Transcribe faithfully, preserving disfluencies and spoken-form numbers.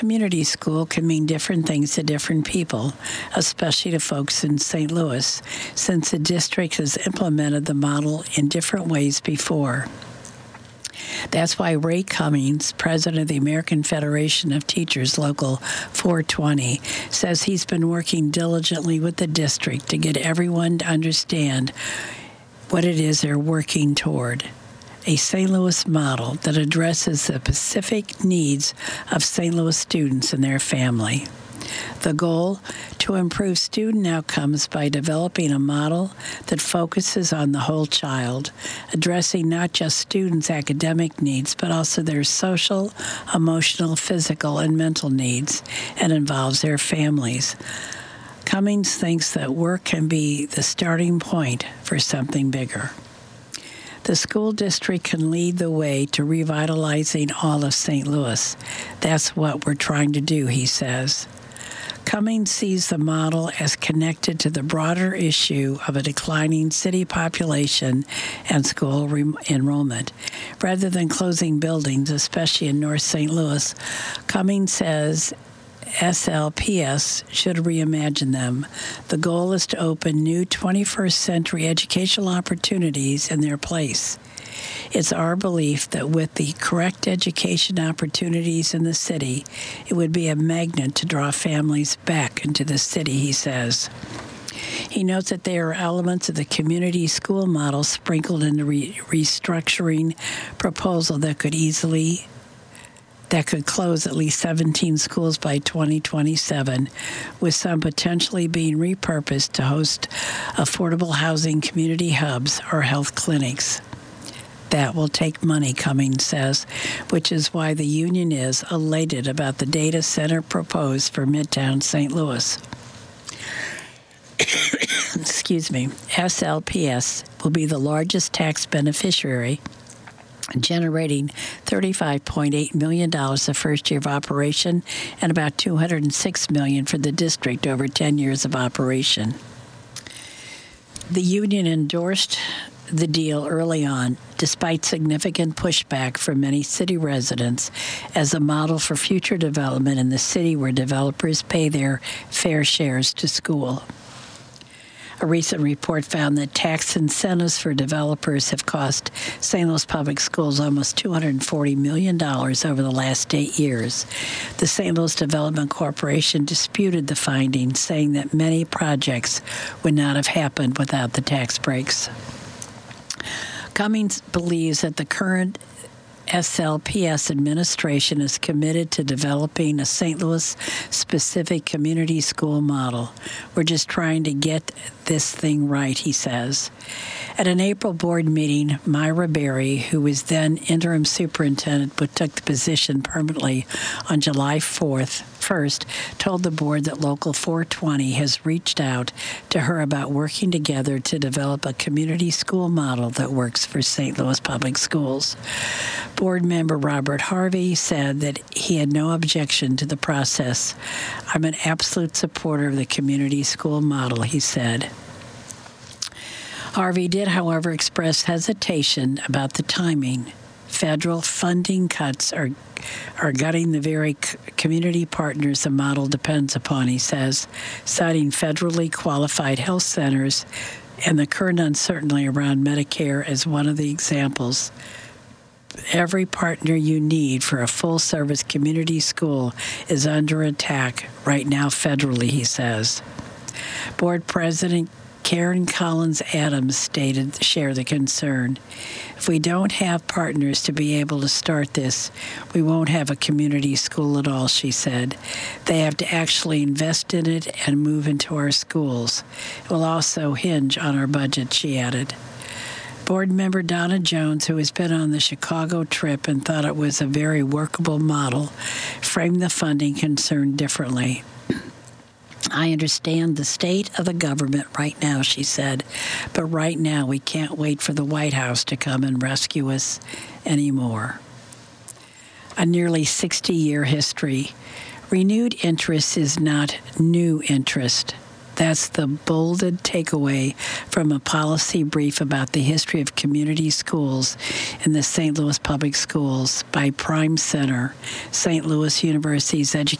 Community school can mean different things to different people, especially to folks in Saint Louis, since the district has implemented the model in different ways before. That's why Ray Cummings, president of the American Federation of Teachers Local four twenty, says he's been working diligently with the district to get everyone to understand what it is they're working toward. A Saint Louis model that addresses the specific needs of Saint Louis students and their family. The goal, to improve student outcomes by developing a model that focuses on the whole child, addressing not just students' academic needs, but also their social, emotional, physical, and mental needs, and involves their families. Cummings thinks that work can be the starting point for something bigger. The school district can lead the way to revitalizing all of Saint Louis. That's what we're trying to do, he says. Cummings sees the model as connected to the broader issue of a declining city population and school re- enrollment. Rather than closing buildings, especially in North Saint Louis, Cummings says S L P S should reimagine them. The goal is to open new twenty-first century educational opportunities in their place. It's our belief that with the correct education opportunities in the city, it would be a magnet to draw families back into the city, he says. He notes that there are elements of the community school model sprinkled in the re- restructuring proposal that could easily that could close at least seventeen schools by twenty twenty-seven, with some potentially being repurposed to host affordable housing community hubs or health clinics. That will take money, Cummings says, which is why the union is elated about the data center proposed for Midtown Saint Louis. Excuse me. S L P S will be the largest tax beneficiary, generating thirty-five point eight million dollars the first year of operation and about two hundred six million dollars for the district over ten years of operation. The union endorsed the deal early on, despite significant pushback from many city residents, as a model for future development in the city where developers pay their fair shares to school. A recent report found that tax incentives for developers have cost Saint Louis Public Schools almost two hundred forty million dollars over the last eight years. The Saint Louis Development Corporation disputed the findings, saying that many projects would not have happened without the tax breaks. Cummings believes that the current S L P S administration is committed to developing a Saint Louis-specific community school model. We're just trying to get this thing right, he says. At an April board meeting, Myra Berry, who was then interim superintendent but took the position permanently on July fourth, first, told the board that Local four twenty has reached out to her about working together to develop a community school model that works for Saint Louis Public Schools. Board member Robert Harvey said that he had no objection to the process. I'm an absolute supporter of the community school model, he said. Harvey did, however, express hesitation about the timing. Federal funding cuts are are gutting the very c- community partners the model depends upon, he says, citing federally qualified health centers and the current uncertainty around Medicare as one of the examples. Every partner you need for a full-service community school is under attack right now federally, he says. Board President Karen Collins Adams stated, share the concern. If we don't have partners to be able to start this, we won't have a community school at all, she said. They have to actually invest in it and move into our schools. It will also hinge on our budget, she added. Board member Donna Jones, who has been on the Chicago trip and thought it was a very workable model, framed the funding concern differently. I understand the state of the government right now, she said, but right now we can't wait for the White House to come and rescue us anymore. A nearly sixty-year history. Renewed interest is not new interest. That's the bolded takeaway from a policy brief about the history of community schools in the Saint Louis Public Schools by Prime Center, Saint Louis University's education